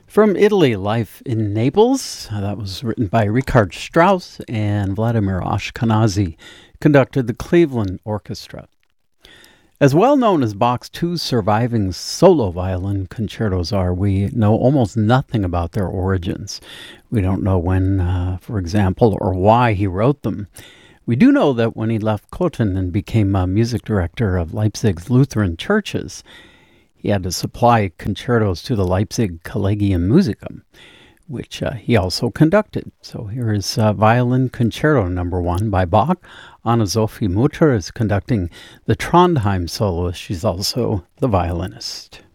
From Italy, Life in Naples. That was written by Richard Strauss and Vladimir Ashkenazy, conducted the Cleveland Orchestra. As well known as Bach's two surviving solo violin concertos are, we know almost nothing about their origins. We don't know when, for example, or why he wrote them. We do know that when he left Cothen and became music director of Leipzig's Lutheran churches, he had to supply concertos to the Leipzig Collegium Musicum, which he also conducted. So here is Violin Concerto No. 1 by Bach. Anna-Sophie Mutter is conducting the Trondheim soloist. She's also the violinist.